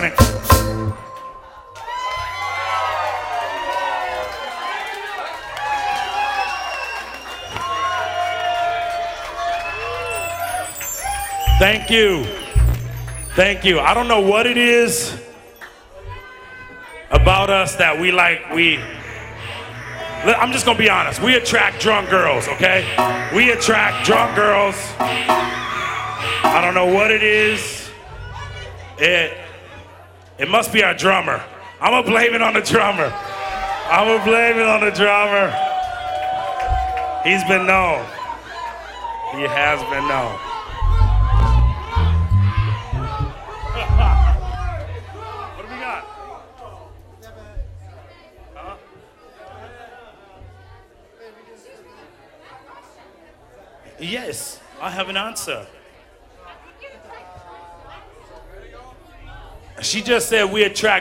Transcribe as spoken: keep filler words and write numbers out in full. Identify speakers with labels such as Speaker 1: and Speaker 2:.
Speaker 1: Thank you. Thank you. I don't know what it is about us that we like, we, I'm just gonna be honest, we attract drunk girls, okay? We attract drunk girls. I don't know what it is. It, it must be our drummer. I'm gonna blame it on the drummer. I'm gonna blame it on the drummer. He's been known. He has been known. What do we got? Huh? Yes, I have an answer. She just said we attract